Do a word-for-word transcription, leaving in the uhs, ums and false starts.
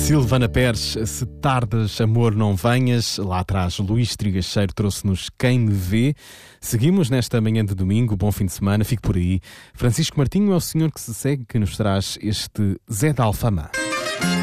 Silvana Pérez, Se Tardas Amor Não Venhas. Lá atrás Luís Trigacheiro trouxe-nos Quem Me Vê. Seguimos nesta manhã de domingo, bom fim de semana, fique por aí. Francisco Martinho é o senhor que se segue, que nos traz este Zé da Alfama.